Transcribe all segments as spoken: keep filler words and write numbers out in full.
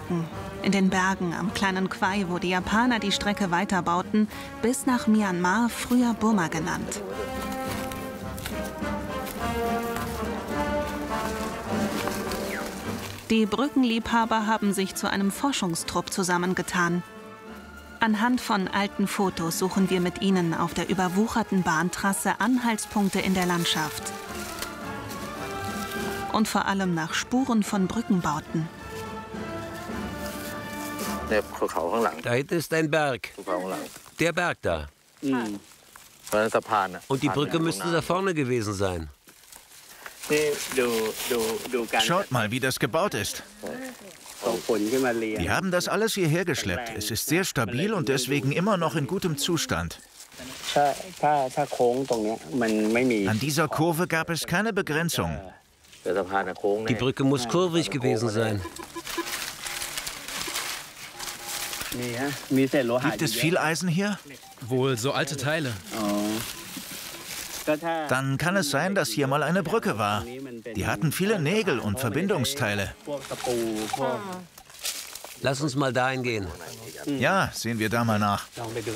Brücken. In den Bergen am kleinen Quai, wo die Japaner die Strecke weiterbauten, bis nach Myanmar, früher Burma genannt. Die Brückenliebhaber haben sich zu einem Forschungstrupp zusammengetan. Anhand von alten Fotos suchen wir mit ihnen auf der überwucherten Bahntrasse Anhaltspunkte in der Landschaft. Und vor allem nach Spuren von Brückenbauten. Da hinten ist ein Berg. Der Berg da. Und die Brücke müsste da vorne gewesen sein. Schaut mal, wie das gebaut ist. Die haben das alles hierher geschleppt. Es ist sehr stabil und deswegen immer noch in gutem Zustand. An dieser Kurve gab es keine Begrenzung. Die Brücke muss kurvig gewesen sein. Gibt es viel Eisen hier? Wohl so alte Teile. Dann kann es sein, dass hier mal eine Brücke war. Die hatten viele Nägel und Verbindungsteile. Lass uns mal dahin gehen. Ja, sehen wir da mal nach.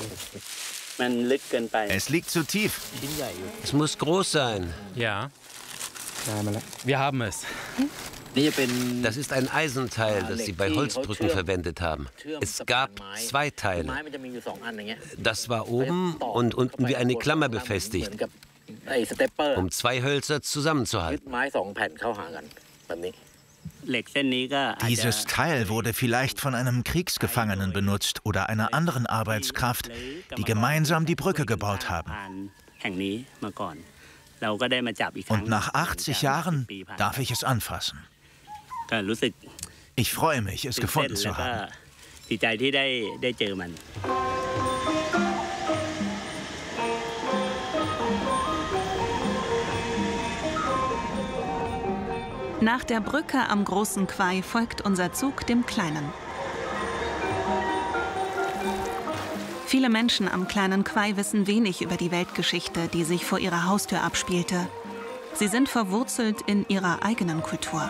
Es liegt zu tief. Es muss groß sein. Ja. Wir haben es. Das ist ein Eisenteil, das sie bei Holzbrücken verwendet haben. Es gab zwei Teile. Das war oben und unten wie eine Klammer befestigt, um zwei Hölzer zusammenzuhalten. Dieses Teil wurde vielleicht von einem Kriegsgefangenen benutzt oder einer anderen Arbeitskraft, die gemeinsam die Brücke gebaut haben. Und nach achtzig Jahren darf ich es anfassen. Ich freue mich, es gefunden zu haben. Nach der Brücke am großen Quai folgt unser Zug dem kleinen. Viele Menschen am kleinen Quai wissen wenig über die Weltgeschichte, die sich vor ihrer Haustür abspielte. Sie sind verwurzelt in ihrer eigenen Kultur.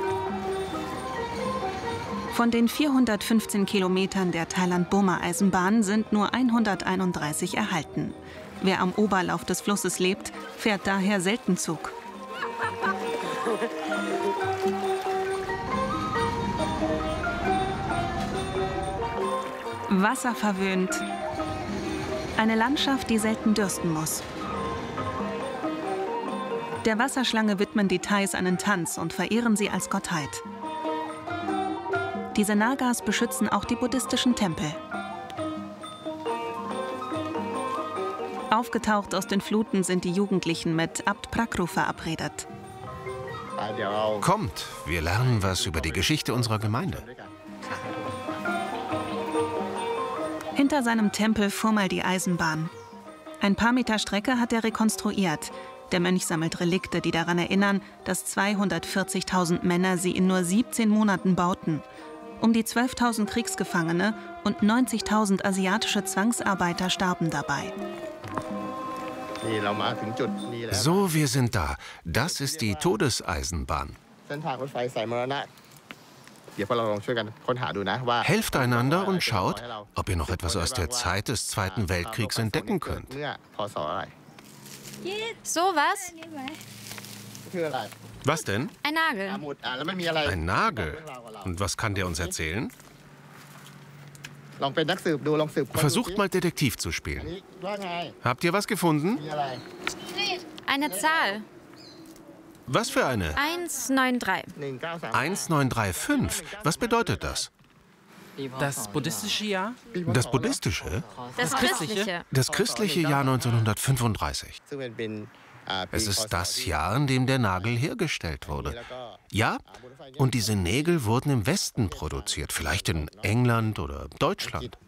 Von den vierhundertfünfzehn Kilometern der Thailand-Burma-Eisenbahn sind nur hunderteinunddreißig erhalten. Wer am Oberlauf des Flusses lebt, fährt daher selten Zug. Wasserverwöhnt. Eine Landschaft, die selten dürsten muss. Der Wasserschlange widmen die Thais einen Tanz und verehren sie als Gottheit. Diese Nagas beschützen auch die buddhistischen Tempel. Aufgetaucht aus den Fluten sind die Jugendlichen mit Abt Prakru verabredet. Kommt, wir lernen was über die Geschichte unserer Gemeinde. Hinter seinem Tempel fuhr mal die Eisenbahn. Ein paar Meter Strecke hat er rekonstruiert. Der Mönch sammelt Relikte, die daran erinnern, dass zweihundertvierzigtausend Männer sie in nur siebzehn Monaten bauten. Um die zwölftausend Kriegsgefangene und neunzigtausend asiatische Zwangsarbeiter starben dabei. So, wir sind da. Das ist die Todeseisenbahn. Helft einander und schaut, ob ihr noch etwas aus der Zeit des Zweiten Weltkriegs entdecken könnt. So was? Was denn? Ein Nagel. Ein Nagel? Und was kann der uns erzählen? Versucht mal Detektiv zu spielen. Habt ihr was gefunden? Eine Zahl. Was für eine? eins neun drei. eins neun drei fünf. Was bedeutet das? Das buddhistische Jahr? Das buddhistische? Das christliche. Das christliche Jahr neunzehnhundertfünfunddreißig. Es ist das Jahr, in dem der Nagel hergestellt wurde. Ja, und diese Nägel wurden im Westen produziert, vielleicht in England oder Deutschland.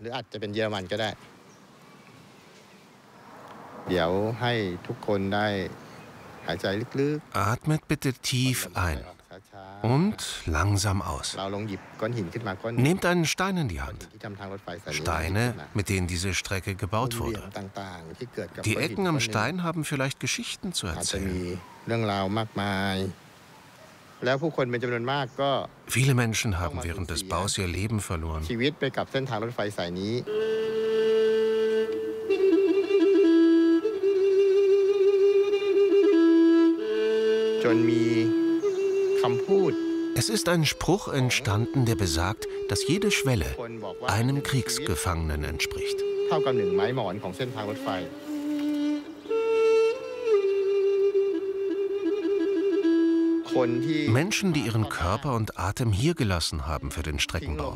Atmet bitte tief ein und langsam aus. Nehmt einen Stein in die Hand. Steine, mit denen diese Strecke gebaut wurde. Die Ecken am Stein haben vielleicht Geschichten zu erzählen. Viele Menschen haben während des Baus ihr Leben verloren. Es ist ein Spruch entstanden, der besagt, dass jede Schwelle einem Kriegsgefangenen entspricht. Menschen, die ihren Körper und Atem hier gelassen haben für den Streckenbau.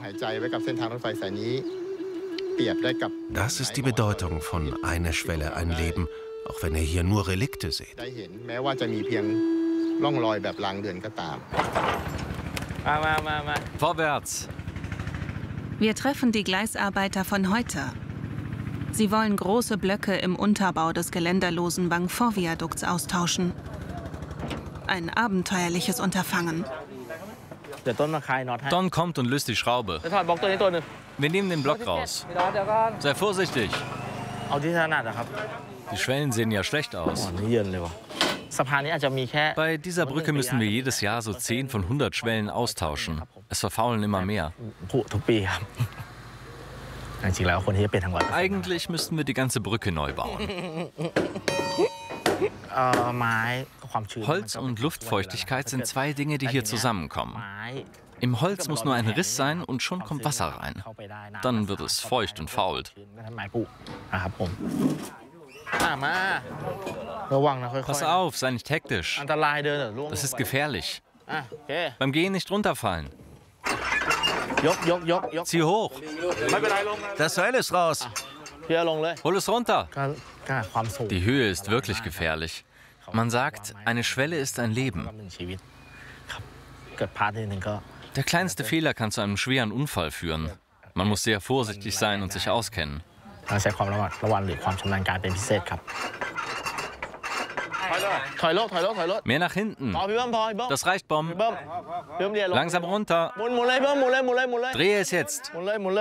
Das ist die Bedeutung von eine Schwelle, ein Leben, auch wenn ihr hier nur Relikte seht. Vorwärts! Wir treffen die Gleisarbeiter von heute. Sie wollen große Blöcke im Unterbau des geländerlosen Vang Pho-Viadukts austauschen. Ein abenteuerliches Unterfangen. Don kommt und löst die Schraube. Wir nehmen den Block raus. Sei vorsichtig. Die Schwellen sehen ja schlecht aus. Bei dieser Brücke müssen wir jedes Jahr so zehn von hundert Schwellen austauschen. Es verfaulen immer mehr. Eigentlich müssten wir die ganze Brücke neu bauen. Holz und Luftfeuchtigkeit sind zwei Dinge, die hier zusammenkommen. Im Holz muss nur ein Riss sein und schon kommt Wasser rein. Dann wird es feucht und fault. Pass auf, sei nicht hektisch. Das ist gefährlich. Beim Gehen nicht runterfallen. Zieh hoch. Das Seil ist raus. Hol es runter. Die Höhe ist wirklich gefährlich. Man sagt, eine Schwelle ist ein Leben. Der kleinste Fehler kann zu einem schweren Unfall führen. Man muss sehr vorsichtig sein und sich auskennen. Mehr nach hinten. Das reicht, Bom. Langsam runter. Drehe es jetzt.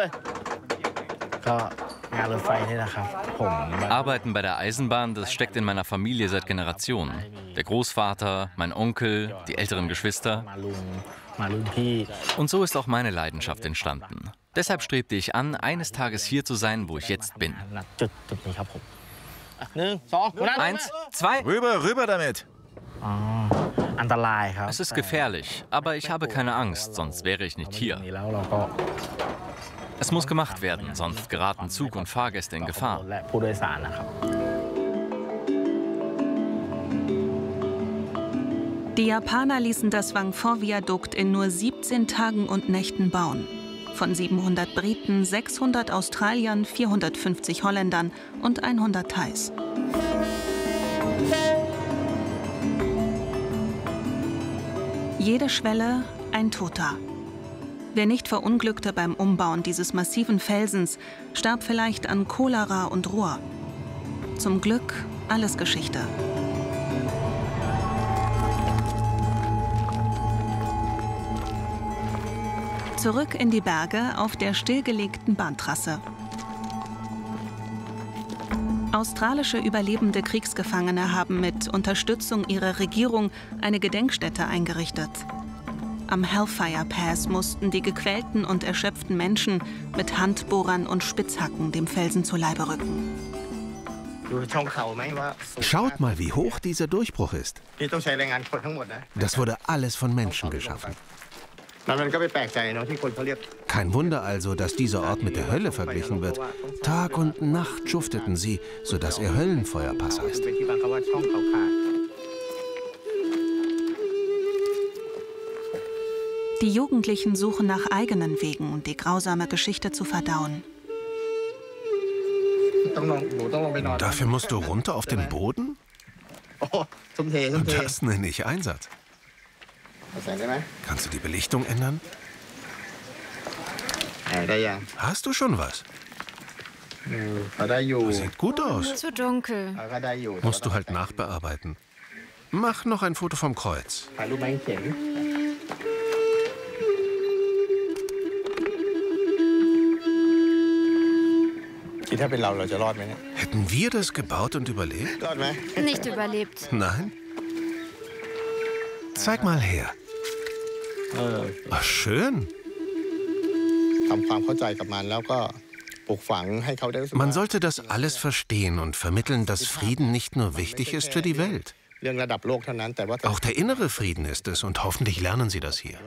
Arbeiten bei der Eisenbahn, das steckt in meiner Familie seit Generationen. Der Großvater, mein Onkel, die älteren Geschwister. Und so ist auch meine Leidenschaft entstanden. Deshalb strebte ich an, eines Tages hier zu sein, wo ich jetzt bin. Eins, zwei. Rüber, rüber damit. Es ist gefährlich, aber ich habe keine Angst, sonst wäre ich nicht hier. Es muss gemacht werden, sonst geraten Zug und Fahrgäste in Gefahr. Die Japaner ließen das Vang Pho-Viadukt in nur siebzehn Tagen und Nächten bauen. Von siebenhundert Briten, sechshundert Australiern, vierhundertfünfzig Holländern und hundert Thais. Jede Schwelle ein Toter. Wer nicht verunglückte beim Umbauen dieses massiven Felsens, starb vielleicht an Cholera und Rohr. Zum Glück alles Geschichte. Zurück in die Berge auf der stillgelegten Bahntrasse. Australische überlebende Kriegsgefangene haben mit Unterstützung ihrer Regierung eine Gedenkstätte eingerichtet. Am Hellfire Pass mussten die gequälten und erschöpften Menschen mit Handbohrern und Spitzhacken dem Felsen zu Leibe rücken. Schaut mal, wie hoch dieser Durchbruch ist. Das wurde alles von Menschen geschaffen. Kein Wunder also, dass dieser Ort mit der Hölle verglichen wird. Tag und Nacht schufteten sie, sodass er Höllenfeuerpass heißt. Die Jugendlichen suchen nach eigenen Wegen, um die grausame Geschichte zu verdauen. Dafür musst du runter auf den Boden? Das nenne ich Einsatz. Kannst du die Belichtung ändern? Hast du schon was? Sieht gut aus. Zu dunkel. Musst du halt nachbearbeiten. Mach noch ein Foto vom Kreuz. Hätten wir das gebaut und überlebt? Nicht überlebt. Nein? Zeig mal her. Ach, schön. Man sollte das alles verstehen und vermitteln, dass Frieden nicht nur wichtig ist für die Welt. Auch der innere Frieden ist es und hoffentlich lernen Sie das hier.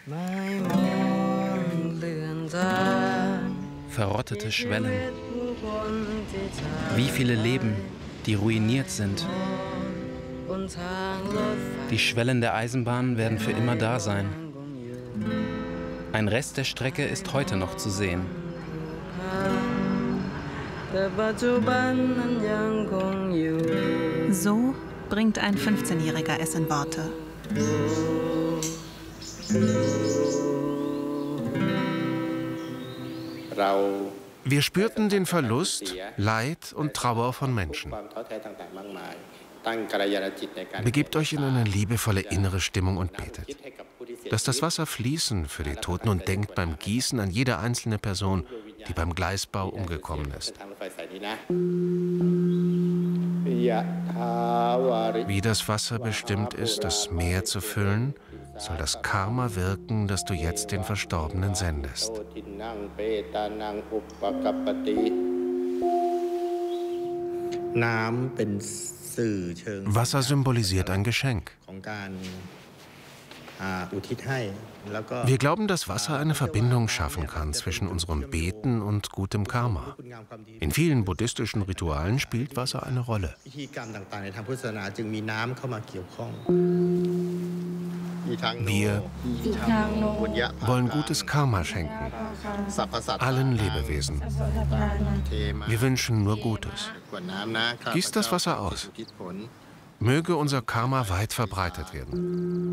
Verrottete Schwellen. Wie viele Leben, die ruiniert sind. Die Schwellen der Eisenbahn werden für immer da sein. Ein Rest der Strecke ist heute noch zu sehen. So bringt ein fünfzehnjähriger es in Worte. Wir spürten den Verlust, Leid und Trauer von Menschen. Begebt euch in eine liebevolle innere Stimmung und betet. Lasst das Wasser fließen für die Toten und denkt beim Gießen an jede einzelne Person, die beim Gleisbau umgekommen ist. Wie das Wasser bestimmt ist, das Meer zu füllen, soll das Karma wirken, das du jetzt den Verstorbenen sendest. Wasser symbolisiert ein Geschenk. Wir glauben, dass Wasser eine Verbindung schaffen kann zwischen unserem Beten und gutem Karma. In vielen buddhistischen Ritualen spielt Wasser eine Rolle. Wir wollen gutes Karma schenken, allen Lebewesen. Wir wünschen nur Gutes. Gießt das Wasser aus. Möge unser Karma weit verbreitet werden.